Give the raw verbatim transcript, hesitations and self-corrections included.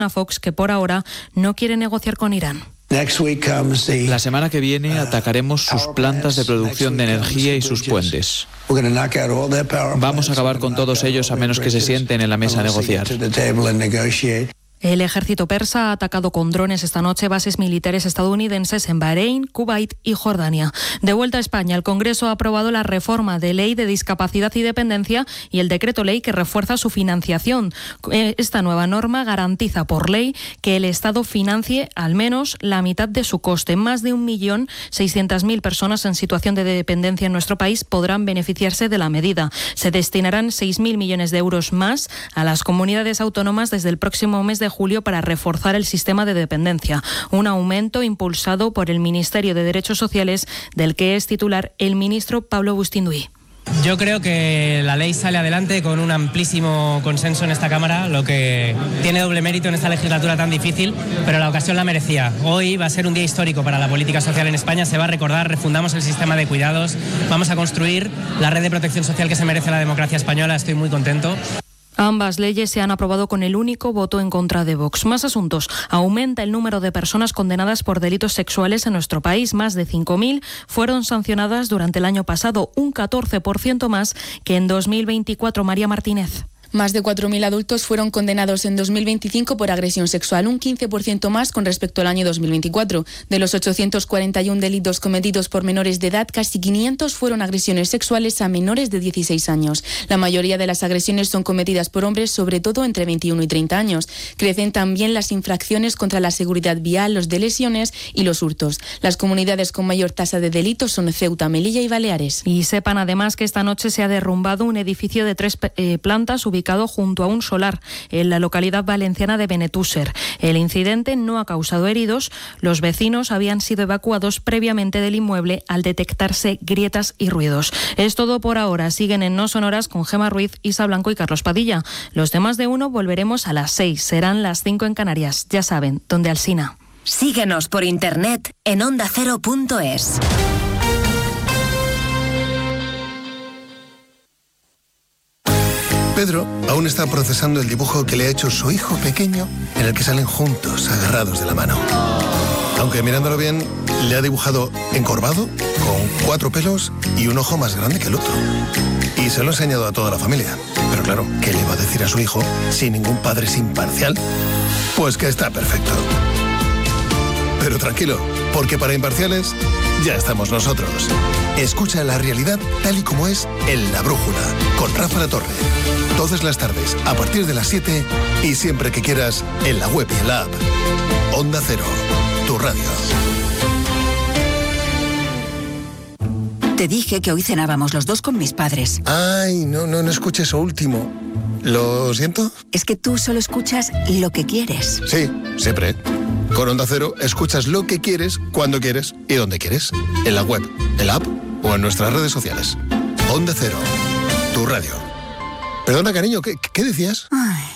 a Fox que por ahora no quiere negociar con Irán. La semana que viene atacaremos sus plantas de producción de energía y sus puentes. Vamos a acabar con todos ellos a menos que se sienten en la mesa a negociar. El ejército persa ha atacado con drones esta noche bases militares estadounidenses en Bahrein, Kuwait y Jordania. De vuelta a España, el Congreso ha aprobado la reforma de Ley de Discapacidad y Dependencia y el decreto ley que refuerza su financiación. Esta nueva norma garantiza por ley que el Estado financie al menos la mitad de su coste. Más de un millón seiscientas mil personas en situación de dependencia en nuestro país podrán beneficiarse de la medida. Se destinarán seis mil millones de euros más a las comunidades autónomas desde el próximo mes de julio para reforzar el sistema de dependencia. Un aumento impulsado por el Ministerio de Derechos Sociales, del que es titular el ministro Pablo Bustinduy. Yo creo que la ley sale adelante con un amplísimo consenso en esta Cámara, lo que tiene doble mérito en esta legislatura tan difícil, pero la ocasión la merecía. Hoy va a ser un día histórico para la política social en España, se va a recordar, refundamos el sistema de cuidados, vamos a construir la red de protección social que se merece la democracia española, estoy muy contento. Ambas leyes se han aprobado con el único voto en contra de Vox. Más asuntos. Aumenta el número de personas condenadas por delitos sexuales en nuestro país. Más de cinco mil fueron sancionadas durante el año pasado, un catorce por ciento más que en dos mil veinticuatro. María Martínez. Más de cuatro mil adultos fueron condenados en dos mil veinticinco por agresión sexual, un quince por ciento más con respecto al año dos mil veinticuatro. De los ochocientos cuarenta y uno delitos cometidos por menores de edad, casi quinientos fueron agresiones sexuales a menores de dieciséis años. La mayoría de las agresiones son cometidas por hombres, sobre todo entre veintiuno y treinta años. Crecen también las infracciones contra la seguridad vial, los de lesiones y los hurtos. Las comunidades con mayor tasa de delitos son Ceuta, Melilla y Baleares. Y sepan además que esta noche se ha derrumbado un edificio de tres eh, plantas ubicado ubicado junto a un solar en la localidad valenciana de Benetússer. El incidente no ha causado heridos. Los vecinos habían sido evacuados previamente del inmueble al detectarse grietas y ruidos. Es todo por ahora. Siguen en No Sonoras con Gemma Ruiz, Isa Blanco y Carlos Padilla. Los demás de uno volveremos a las seis. Serán las cinco en Canarias. Ya saben, donde Alsina. Síguenos por internet en onda cero punto es. Pedro aún está procesando el dibujo que le ha hecho su hijo pequeño, en el que salen juntos, agarrados de la mano. Aunque mirándolo bien, le ha dibujado encorvado, con cuatro pelos y un ojo más grande que el otro. Y se lo ha enseñado a toda la familia. Pero claro, ¿qué le va a decir a su hijo si ningún padre es imparcial? Pues que está perfecto. Pero tranquilo, porque para imparciales ya estamos nosotros. Escucha la realidad tal y como es en La Brújula, con Rafa La Torre. Todas las tardes, a partir de las siete y siempre que quieras, en la web y en la app. Onda Cero, tu radio. Te dije que hoy cenábamos los dos con mis padres. Ay, no, no, no escuché eso último. ¿Lo siento? Es que tú solo escuchas lo que quieres. Sí, siempre. Con Onda Cero escuchas lo que quieres, cuando quieres y donde quieres. En la web, en la app o en nuestras redes sociales. Onda Cero, tu radio. Perdona, cariño, ¿qué, qué decías? Ay.